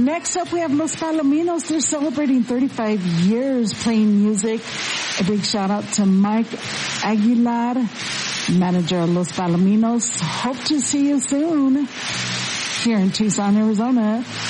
Next up, we have Los Palominos. They're celebrating 35 years playing music. A big shout out to Mike Aguilar, manager of Los Palominos. Hope to see you soon here in Tucson, Arizona.